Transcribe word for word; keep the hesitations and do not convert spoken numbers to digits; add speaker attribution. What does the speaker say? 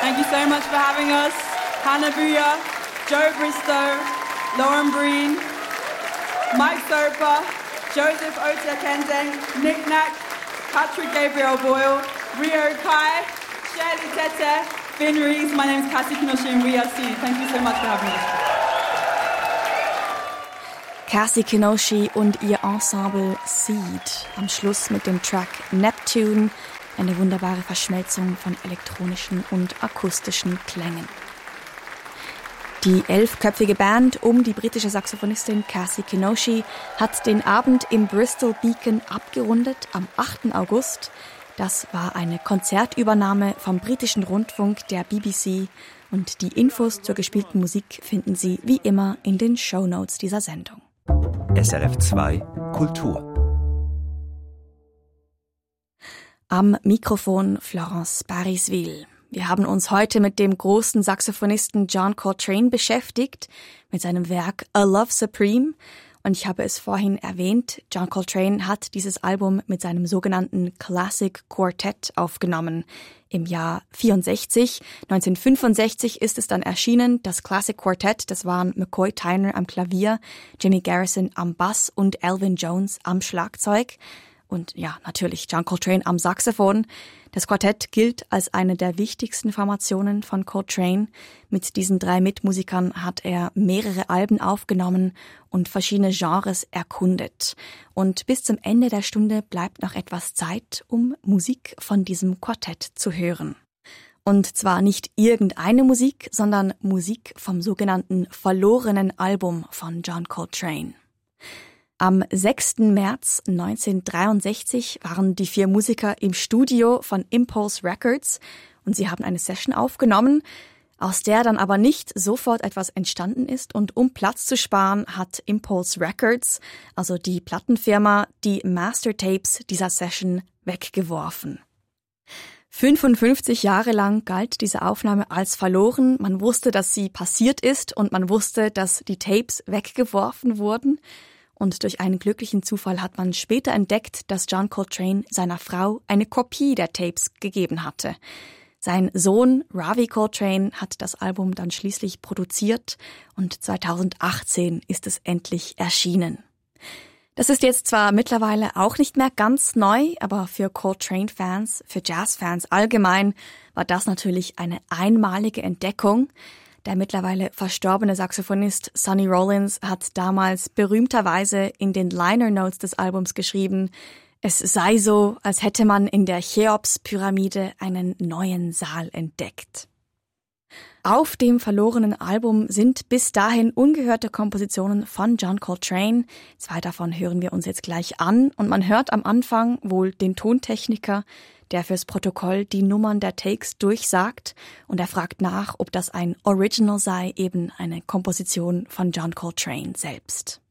Speaker 1: Thank you so much for having us. Hannah Booyer, Joe Bristow, Lauren Breen, Mike Soper, Joseph Otakendeng, Nick Nack, Patrick Gabriel Boyle, Rio Kai, Shirley Tete, Finn Rees. My name is Cassie Kinoshi and we are Seed. Thank you so much for having us.
Speaker 2: Cassie Kinoshi und ihr Ensemble Seed. Am Schluss mit dem Track Neptune, eine wunderbare Verschmelzung von elektronischen und akustischen Klängen. Die elfköpfige Band um die britische Saxophonistin Cassie Kinoshi hat den Abend im Bristol Beacon abgerundet am achten August. Das war eine Konzertübernahme vom britischen Rundfunk der B B C und die Infos zur gespielten Musik finden Sie wie immer in den Shownotes dieser Sendung.
Speaker 3: S R F zwei Kultur.
Speaker 2: Am Mikrofon Florence Parisville. Wir haben uns heute mit dem großen Saxophonisten John Coltrane beschäftigt, mit seinem Werk A Love Supreme. Und ich habe es vorhin erwähnt, John Coltrane hat dieses Album mit seinem sogenannten Classic Quartet aufgenommen. Im Jahr vierundsechzig, neunzehnhundertfünfundsechzig ist es dann erschienen. Das Classic Quartet, das waren McCoy Tyner am Klavier, Jimmy Garrison am Bass und Elvin Jones am Schlagzeug. Und ja, natürlich John Coltrane am Saxophon. Das Quartett gilt als eine der wichtigsten Formationen von Coltrane. Mit diesen drei Mitmusikern hat er mehrere Alben aufgenommen und verschiedene Genres erkundet. Und bis zum Ende der Stunde bleibt noch etwas Zeit, um Musik von diesem Quartett zu hören. Und zwar nicht irgendeine Musik, sondern Musik vom sogenannten verlorenen Album von John Coltrane. Am sechsten März neunzehnhundertdreiundsechzig waren die vier Musiker im Studio von Impulse Records und sie haben eine Session aufgenommen, aus der dann aber nicht sofort etwas entstanden ist, und um Platz zu sparen, hat Impulse Records, also die Plattenfirma, die Mastertapes dieser Session weggeworfen. fünfundfünfzig Jahre lang galt diese Aufnahme als verloren. Man wusste, dass sie passiert ist und man wusste, dass die Tapes weggeworfen wurden. Und durch einen glücklichen Zufall hat man später entdeckt, dass John Coltrane seiner Frau eine Kopie der Tapes gegeben hatte. Sein Sohn Ravi Coltrane hat das Album dann schließlich produziert und zweitausendachtzehn ist es endlich erschienen. Das ist jetzt zwar mittlerweile auch nicht mehr ganz neu, aber für Coltrane-Fans, für Jazz-Fans allgemein war das natürlich eine einmalige Entdeckung. Der mittlerweile verstorbene Saxophonist Sonny Rollins hat damals berühmterweise in den Liner Notes des Albums geschrieben, es sei so, als hätte man in der Cheops-Pyramide einen neuen Saal entdeckt. Auf dem verlorenen Album sind bis dahin ungehörte Kompositionen von John Coltrane. Zwei davon hören wir uns jetzt gleich an und man hört am Anfang wohl den Tontechniker, der fürs Protokoll die Nummern der Takes durchsagt und er fragt nach, ob das ein Original sei, eben eine Komposition von John Coltrane selbst.